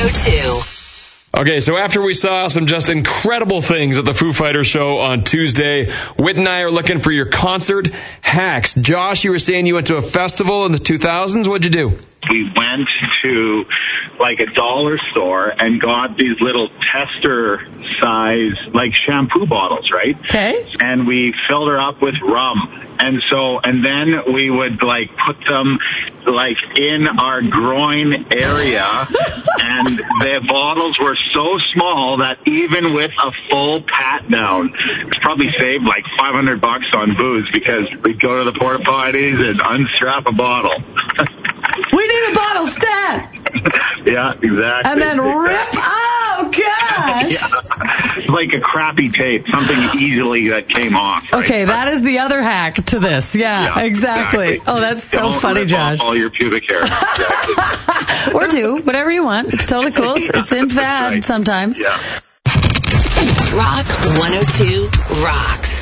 102. Okay, so after we saw some just incredible things at the Foo Fighters show on Tuesday, Whit and I are looking for your concert hacks. Josh, you were saying you went to a festival in the 2000s. What'd you do? We went to like a dollar store and got these little tester size, like shampoo bottles, right? Okay. And we filled her up with rum. And then we would like put them like in our groin area, and the bottles were so small that even with a full pat down, it's probably saved like $500 on booze, because we'd go to the porta potties and unstrap a bottle. We need a bottle stat. Yeah, exactly. And then rip. Oh, gosh. Yeah. It's like a crappy tape, something easily that came off. Right? Okay, that is the other hack to this. Yeah, exactly. Oh, that's so funny, rip Josh. Off all your pubic hair. Exactly. Or do, whatever you want. It's totally cool. It's in fad sometimes. Yeah. Rock 102 rocks.